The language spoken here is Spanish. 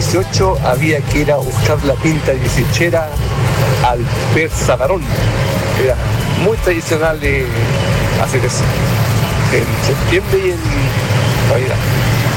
18 había que ir a buscar la pinta 18 al persa varón. Era muy tradicional hacer eso en septiembre y en Navidad.